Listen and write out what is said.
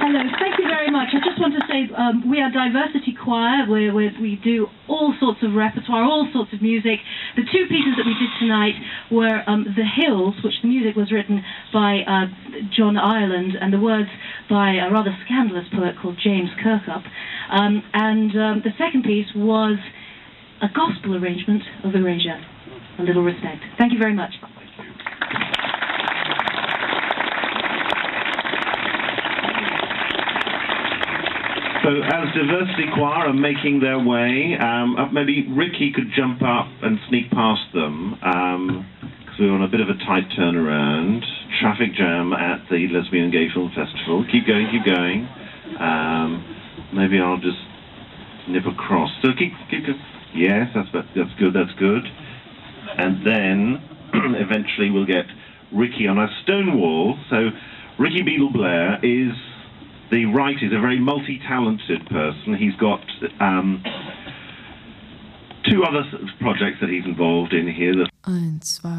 Hello, thank you very much. I just want to say we are Diversity Choir, where we do all sorts of repertoire, all sorts of music. The two pieces that we did tonight were The Hills, which the music was written by John Ireland, and the words by a rather scandalous poet called James Kirkup. The second piece was a gospel arrangement of Erasure, A Little Respect. Thank you very much. So as Diversity Choir are making their way, maybe Ricky could jump up and sneak past them, because we're on a bit of a tight turnaround. Traffic jam at the Lesbian Gay Film Festival. Keep going, keep going. Maybe I'll just nip across. So keep going. Yes, that's good, that's good. And then, eventually we'll get Ricky on a stone wall. So Ricky Beadle-Blair is... The writer is a very multi-talented person. He's got two other projects that he's involved in here.